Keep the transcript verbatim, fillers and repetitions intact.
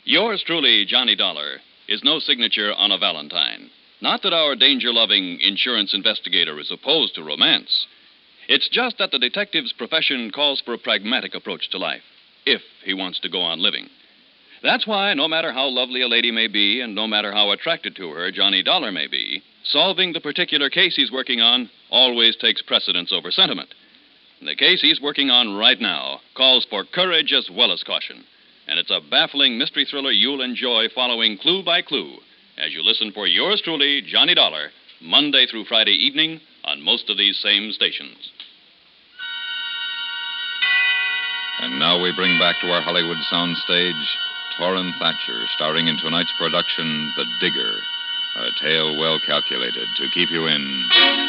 Yours truly, Johnny Dollar, is no signature on a Valentine. Not that our danger-loving insurance investigator is opposed to romance. It's just that the detective's profession calls for a pragmatic approach to life, if he wants to go on living. That's why, no matter how lovely a lady may be, and no matter how attracted to her Johnny Dollar may be, solving the particular case he's working on always takes precedence over sentiment. The case he's working on right now calls for courage as well as caution. And it's a baffling mystery thriller you'll enjoy following clue by clue as you listen for yours truly, Johnny Dollar, Monday through Friday evening on most of these same stations. And now we bring back to our Hollywood soundstage Torrin Thatcher, starring in tonight's production, The Digger, a tale well calculated to keep you in